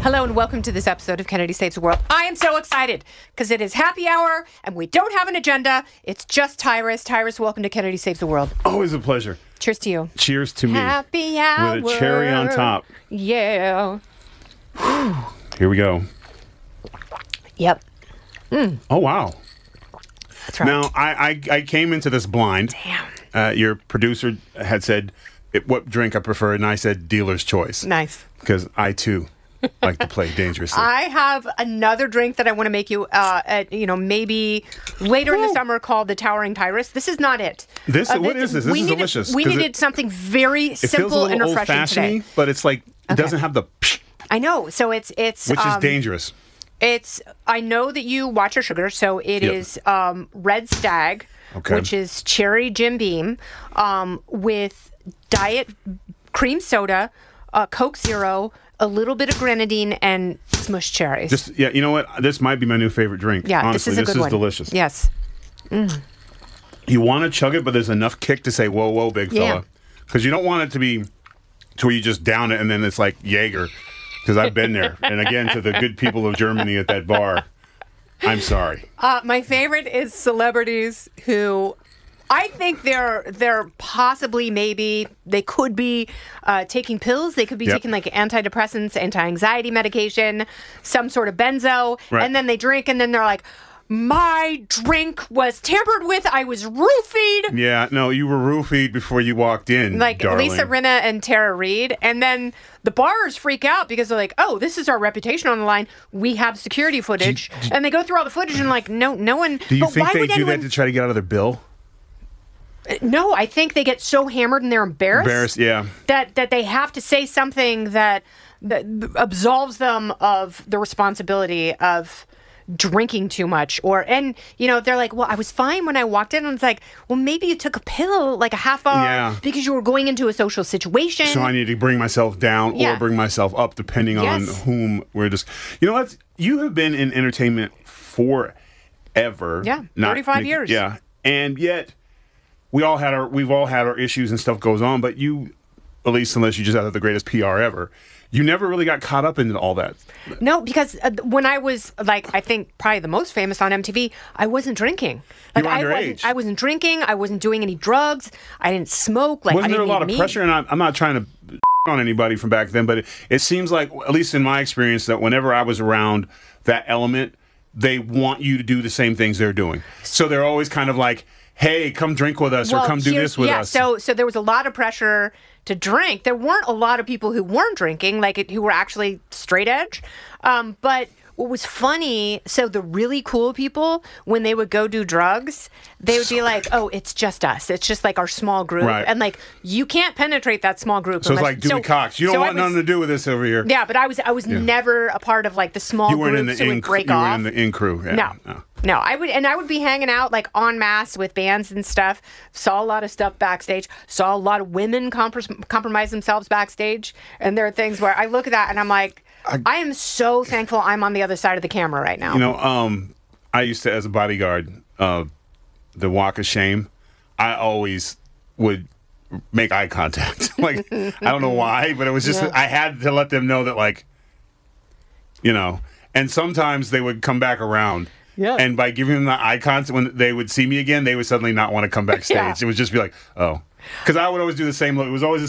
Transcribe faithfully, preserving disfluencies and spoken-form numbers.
Hello and welcome to this episode of Kennedy Saves the World. I am so excited because it is happy hour and we don't have an agenda. It's just Tyrus. Tyrus, welcome to Kennedy Saves the World. Always a pleasure. Cheers to you. Cheers to me. Happy hour. With a cherry on top. Yeah. Here we go. Yep. Mm. Oh, wow. That's right. Now, I, I, I came into this blind. Damn. Uh, your producer had said it, what drink I prefer, and I said dealer's choice. Nice. Because I, too, like to play dangerously. I have another drink that I want to make you, uh, at, you know, maybe later Woo. in the summer called the Towering Tyrus. This is not it. This uh, What is this? This is needed, delicious. We needed it, something very it simple feels a little and refreshing old-fashioned-y, today. but it's like, it okay. doesn't have the psh, I know. So it's, it's, which um, is dangerous. It's, I know that you watch your sugar, so it Yep. is um, Red Stag, Okay. which is cherry Jim Beam, um, with diet cream soda, uh, Coke Zero, a little bit of grenadine, and smushed cherries. Just, yeah, you know what? This might be my new favorite drink. yeah, Honestly, this is a this good is one. delicious. Yes. Mm. You want to chug it, but there's enough kick to say, whoa, whoa, big Yeah. fella. Because you don't want it to be to where you just down it and then it's like Jaeger. Because I've been there. And again, to the good people of Germany at that bar, I'm sorry. Uh, my favorite is celebrities who I think they're they're possibly maybe they could be uh, taking pills. They could be Yep. taking like antidepressants, anti-anxiety medication, some sort of benzo, Right. and then they drink, and then they're like, "My drink was tampered with. I was roofied." Yeah, no, you were roofied before you walked in, Like darling. Lisa Rinna and Tara Reid, and then the bars freak out because they're like, "Oh, this is our reputation on the line. We have security footage," do- and they go through all the footage and like, no, no one. Do you but think why they would do anyone, that to try to get out of their bill? No, I think they get so hammered and they're embarrassed, Embarrassed, yeah. that that they have to say something that that absolves them of the responsibility of drinking too much. Or and you know they're like, well, I was fine when I walked in, and it's like, well, maybe you took a pill like a half hour Yeah. because you were going into a social situation. So I need to bring myself down Yeah. or bring myself up, depending on Yes. whom we're just. You know what? You have been in entertainment forever. Yeah, Not- thirty-five years. Yeah, and yet we all had our we've all had our issues and stuff goes on. But you, at least unless you just have the greatest P R ever, you never really got caught up in all that. No, because uh, when I was like, I think probably the most famous on M T V, I wasn't drinking. Like were I underage. wasn't, I wasn't drinking. I wasn't doing any drugs. I didn't smoke. Like Wasn't I there a didn't lot eat of meat. pressure? And I'm, I'm not trying to on anybody from back then, but it, it seems like, at least in my experience, that whenever I was around that element, they want you to do the same things they're doing. So they're always kind of like, hey, come drink with us or come do here's- this with yeah, us. So, so there was a lot of pressure to drink. There weren't a lot of people who weren't drinking, like it, who were actually straight edge. Um, but what was funny, so the really cool people, when they would go do drugs, they would be like, "Oh, it's just us. It's just like our small group," Right. and like you can't penetrate that small group. So it's unless- like Dewey so- Cox. You don't so I want was- nothing to do with this over here. Yeah, but I was I was never a part of like the small You weren't in groups the who in, would break you off. weren't in the in crew. Yeah, No, no. no, I would, and I would be hanging out like en masse with bands and stuff. Saw a lot of stuff backstage. Saw a lot of women comprom- compromise themselves backstage, and there are things where I look at that and I'm like, I, I am so thankful I'm on the other side of the camera right now. You know, um, I used to, as a bodyguard, uh, the walk of shame, I always would make eye contact. Like, I don't know why, but it was just, Yeah. I had to let them know that, like, you know, and sometimes they would come back around. Yeah. And by giving them the eye contact, when they would see me again, they would suddenly not want to come backstage. Yeah. It would just be like, oh. Because I would always do the same look. It was always the